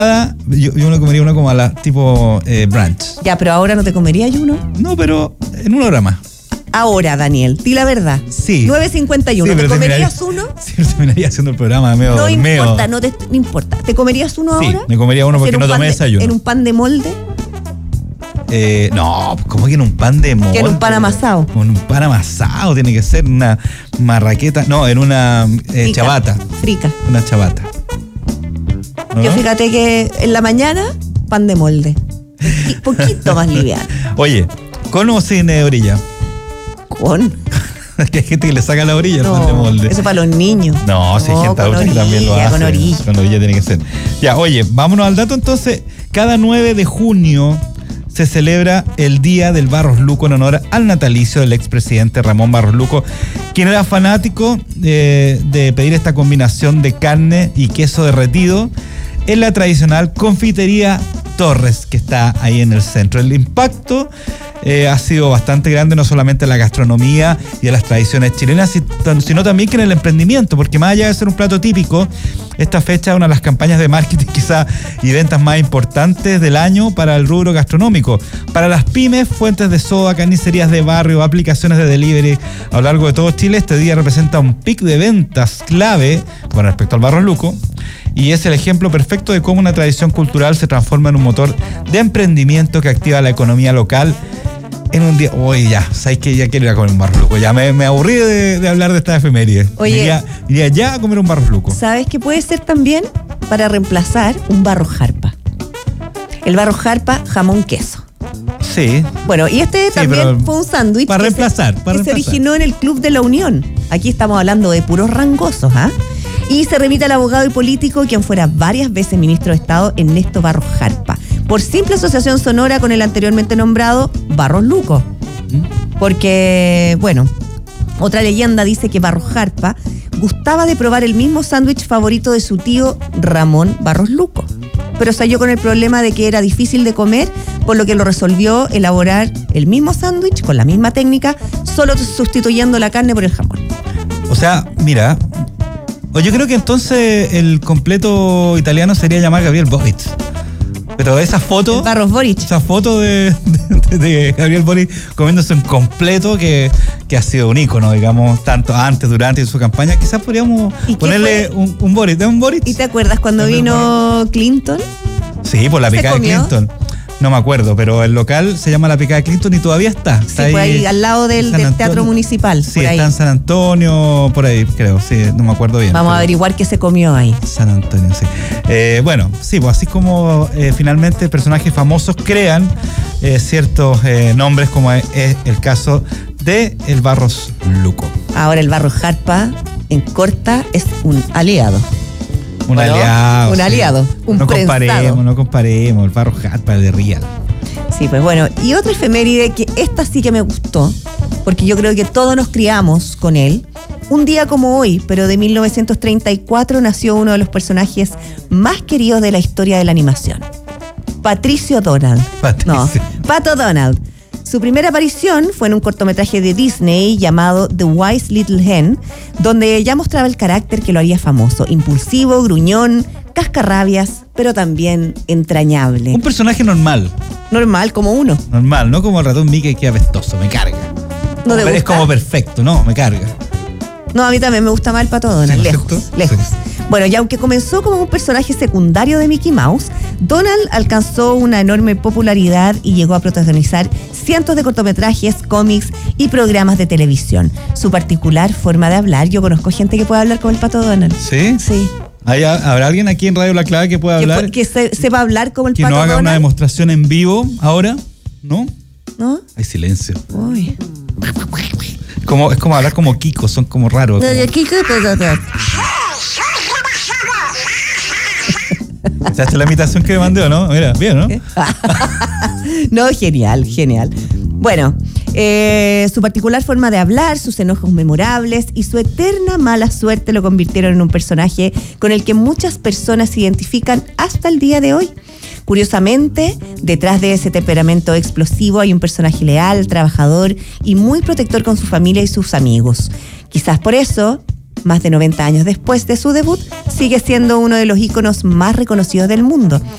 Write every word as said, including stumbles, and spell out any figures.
Yo, yo me comería uno como a la tipo eh, brunch. Ya, pero ahora no te comerías uno. No, pero en una hora más. Ahora, Daniel, di la verdad. Sí. nueve cincuenta y uno. Sí, ¿Te pero comerías terminaría, uno? Sí, terminaría haciendo el programa medio No dormido. importa, no, te, no importa. ¿Te comerías uno Sí, ahora? me comería uno porque ¿En un no pan tomé de- desayuno. ¿En un pan de molde? Eh, no, ¿cómo que en un pan de molde? Que en un pan amasado. En un pan amasado, tiene que ser una marraqueta. No, en una eh, Frica. chabata. Frica. Una chabata. ¿No? Yo fíjate que en la mañana, pan de molde. Un poquito más liviano. Oye, ¿con o sin eh, orilla? Con. Que hay gente que le saca la orilla al No, pan de molde. eso para los niños. No, si hay No, gente con adulta que también lo orilla, hace. con orilla. Con orilla tiene que ser. Ya, oye, vámonos al dato entonces. Cada nueve de junio se celebra el Día del Barros Luco en honor al natalicio del expresidente Ramón Barros Luco, quien era fanático de, de pedir esta combinación de carne y queso derretido en la tradicional confitería Torres, que está ahí en el centro. El impacto eh, ha sido bastante grande, no solamente en la gastronomía y en las tradiciones chilenas, sino también que en el emprendimiento, porque más allá de ser un plato típico, esta fecha es una de las campañas de marketing quizás y ventas más importantes del año para el rubro gastronómico. Para las pymes, fuentes de soda, carnicerías de barrio, aplicaciones de delivery a lo largo de todo Chile, este día representa un pic de ventas clave con respecto al Barros Luco. Y es el ejemplo perfecto de cómo una tradición cultural se transforma en un motor de emprendimiento que activa la economía local en un día. Oye, ya, sabes que ya quiero ir a comer un Barros Luco. Ya me, me aburrí de, de hablar de esta efeméride. Oye. Iría, iría ya a comer un Barros Luco. ¿Sabes qué puede ser también para reemplazar un barro jarpa? El barro jarpa, jamón queso. Sí. Bueno, y este Sí, también pero fue un sándwich para que, reemplazar, se, para que se reemplazar. originó en el Club de la Unión. Aquí estamos hablando de puros rangosos, ¿ah? Y se remite al abogado y político, quien fuera varias veces ministro de Estado, Ernesto Barros Jarpa, por simple asociación sonora con el anteriormente nombrado Barros Luco. Porque, bueno, otra leyenda dice que Barros Jarpa gustaba de probar el mismo sándwich favorito de su tío Ramón Barros Luco, pero se halló con el problema de que era difícil de comer, por lo que lo resolvió elaborar el mismo sándwich con la misma técnica, solo sustituyendo la carne por el jamón. O sea, mira, o yo creo que entonces el completo italiano sería llamar Gabriel Boric. Pero esa foto, El Barros Boric. esa foto de, de, de Gabriel Boric comiéndose un completo que, que ha sido un ícono, digamos, tanto antes, durante su campaña, quizás podríamos ¿Y qué ponerle fue? un, un Boric, ¿de un Boric? ¿Y te acuerdas cuando Gabriel vino Clinton? Sí, por la ¿Se picada de comió? Clinton. No me acuerdo, pero el local se llama La Picada de Clinton y todavía está. Sí, está fue ahí al lado del, en San del Antonio. Teatro Municipal. Sí, por ahí. está en San Antonio, por ahí, creo, sí, no me acuerdo bien. Vamos a pero- averiguar qué se comió ahí. San Antonio, sí. Eh, bueno, sí, pues así como eh, finalmente personajes famosos crean eh, ciertos eh, nombres, como es, es el caso de el Barros Luco. Ahora el Barros Jarpa, en corta, es un aliado. Un Bueno, aliado. un sí. aliado, un No prensado. comparemos, no comparemos. El Barros Jarpa de Real. Sí, pues bueno, y otra efeméride que esta sí que me gustó, porque yo creo que todos nos criamos con él. Un día como hoy, pero de mil novecientos treinta y cuatro, nació uno de los personajes más queridos de la historia de la animación. Patricio Donald. Patricio. No, Pato Donald. Su primera aparición fue en un cortometraje de Disney llamado The Wise Little Hen, donde ya mostraba el carácter que lo haría famoso, impulsivo, gruñón, cascarrabias, pero también entrañable. Un personaje normal. Normal, como uno. Normal, no como el ratón Mickey que es apestoso, me carga. ¿No te Es gusta? como perfecto, no, me carga. No, a mí también me gusta más el Pato Donald, ¿Sí, no es lejos, cierto? lejos. Sí. Bueno, y aunque comenzó como un personaje secundario de Mickey Mouse, Donald alcanzó una enorme popularidad y llegó a protagonizar cientos de cortometrajes, cómics y programas de televisión. Su particular forma de hablar, yo conozco gente que puede hablar como el Pato Donald. ¿Sí? Sí. ¿Hay- ¿Habrá alguien aquí en Radio La Clave que pueda Que, hablar? pu- que se- sepa hablar como el Que Pato no haga una Donald. demostración en vivo ahora, ¿no? ¿No? Hay silencio. Uy. Como, es como hablar como Kiko, son como raros. como- ¿Esa es la imitación que me mandó, no? Mira, bien, ¿no? No, genial, genial. Bueno, eh, su particular forma de hablar, sus enojos memorables y su eterna mala suerte lo convirtieron en un personaje con el que muchas personas se identifican hasta el día de hoy. Curiosamente, detrás de ese temperamento explosivo hay un personaje leal, trabajador y muy protector con su familia y sus amigos. Quizás por eso Más de noventa años después de su debut, sigue siendo uno de los íconos más reconocidos del mundo.